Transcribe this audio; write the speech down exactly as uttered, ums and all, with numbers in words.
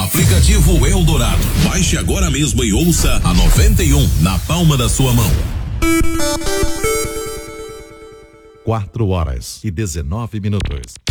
Aplicativo Eldorado. Baixe agora mesmo e ouça a noventa e um na palma da sua mão. Quatro horas e dezenove minutos.